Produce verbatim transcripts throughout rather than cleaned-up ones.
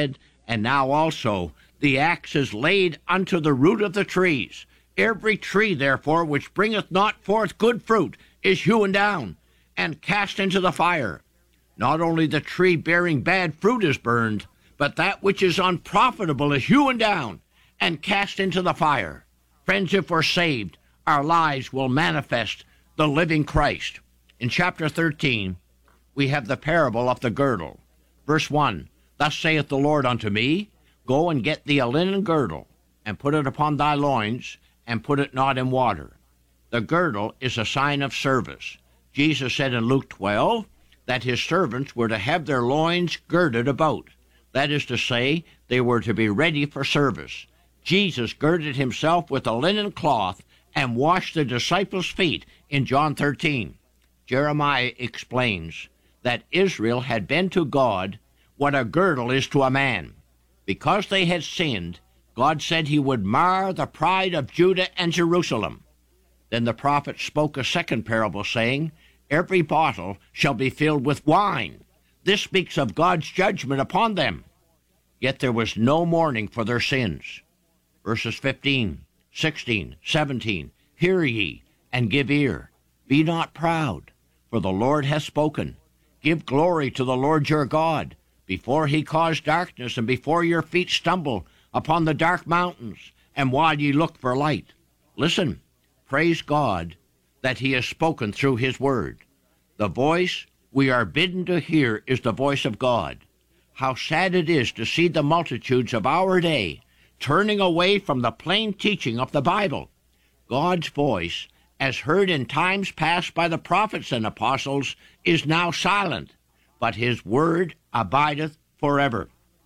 said, and now also the axe is laid unto the root of the trees. Every tree, therefore, which bringeth not forth good fruit is hewn down, and cast into the fire. Not only the tree bearing bad fruit is burned, but that which is unprofitable is hewn down, and cast into the fire. Friends, if we're saved, our lives will manifest the living Christ. In chapter thirteen, we have the parable of the girdle. Verse one, Thus saith the Lord unto me, Go and get thee a linen girdle, and put it upon thy loins, and put it not in water. The girdle is a sign of service. Jesus said in Luke twelve that his servants were to have their loins girded about. That is to say, they were to be ready for service. Jesus girded himself with a linen cloth and washed the disciples' feet in John thirteen. Jeremiah explains that Israel had been to God what a girdle is to a man. Because they had sinned, God said he would mar the pride of Judah and Jerusalem. Then the prophet spoke a second parable, saying, Every bottle shall be filled with wine. This speaks of God's judgment upon them. Yet there was no mourning for their sins. Verses fifteen, sixteen, seventeen, Hear ye, and give ear. Be not proud, for the Lord hath spoken. Give glory to the Lord your God, before he cause darkness, and before your feet stumble upon the dark mountains, and while ye look for light. Listen, praise God that he has spoken through his word. The voice we are bidden to hear is the voice of God. How sad it is to see the multitudes of our day turning away from the plain teaching of the Bible. God's voice, as heard in times past by the prophets and apostles, is now silent, but his word abideth forever.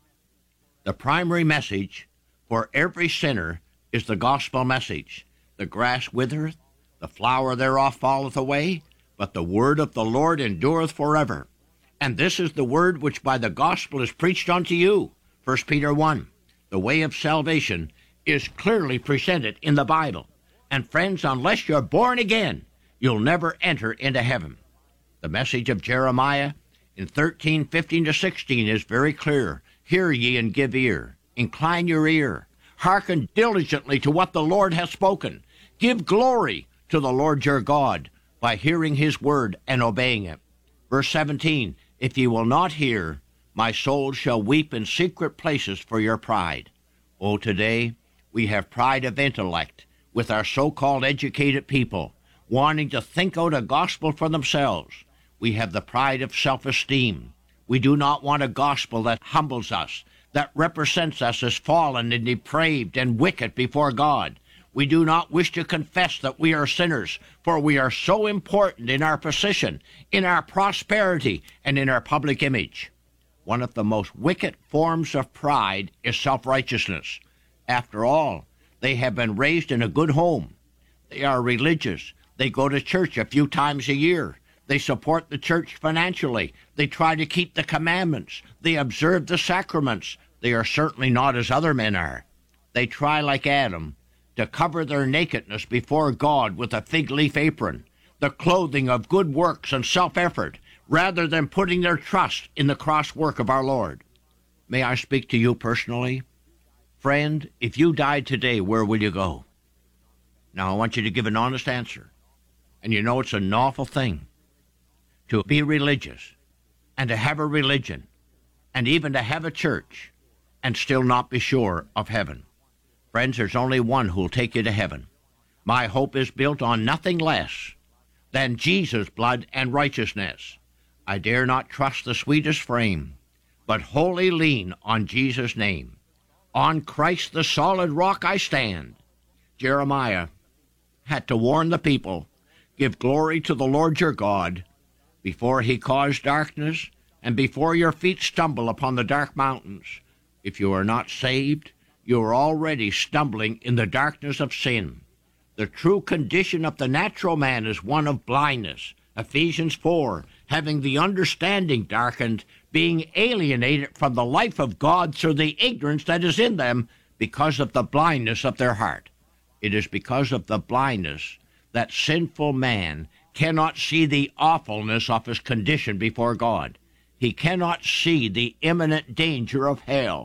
The primary message for every sinner is the gospel message. The grass withereth, the flower thereof falleth away, but the word of the Lord endureth forever. And this is the word which by the gospel is preached unto you. First Peter one. The way of salvation is clearly presented in the Bible. And friends, unless you're born again, you'll never enter into heaven. The message of Jeremiah in thirteen, fifteen to sixteen is very clear. Hear ye and give ear. Incline your ear. Hearken diligently to what the Lord hath spoken. Give glory to the Lord your God by hearing his word and obeying it. Verse seventeen, If ye will not hear, my soul shall weep in secret places for your pride. Oh, today we have pride of intellect with our so-called educated people, wanting to think out a gospel for themselves. We have the pride of self-esteem. We do not want a gospel that humbles us, that represents us as fallen and depraved and wicked before God. We do not wish to confess that we are sinners, for we are so important in our position, in our prosperity, and in our public image. One of the most wicked forms of pride is self-righteousness. After all, they have been raised in a good home. They are religious. They go to church a few times a year. They support the church financially. They try to keep the commandments. They observe the sacraments. They are certainly not as other men are. They try, like Adam, to cover their nakedness before God with a fig leaf apron, the clothing of good works and self-effort, rather than putting their trust in the cross work of our Lord. May I speak to you personally? Friend, if you died today, where will you go? Now, I want you to give an honest answer. And you know it's an awful thing to be religious and to have a religion and even to have a church and still not be sure of heaven. Friends, there's only one who'll take you to heaven. My hope is built on nothing less than Jesus' blood and righteousness. I dare not trust the sweetest frame, but wholly lean on Jesus' name. On Christ the solid rock I stand. Jeremiah had to warn the people, give glory to the Lord your God, before he caused darkness, and before your feet stumble upon the dark mountains. If you are not saved, you are already stumbling in the darkness of sin. The true condition of the natural man is one of blindness. Ephesians four, having the understanding darkened, being alienated from the life of God through the ignorance that is in them because of the blindness of their heart. It is because of the blindness that sinful man cannot see the awfulness of his condition before God. He cannot see the imminent danger of hell.